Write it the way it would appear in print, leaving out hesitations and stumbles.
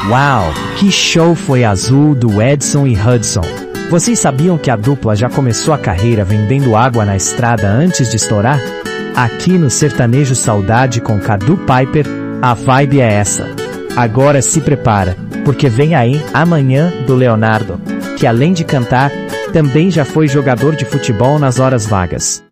Uau, que show foi Azul do Edson e Hudson. Vocês sabiam que a dupla já começou a carreira vendendo água na estrada antes de estourar? Aqui no Sertanejo Saudade com Cadu Piper, a vibe é essa. Agora se prepara, porque vem aí Amanhã do Leonardo, que além de cantar, também já foi jogador de futebol nas horas vagas.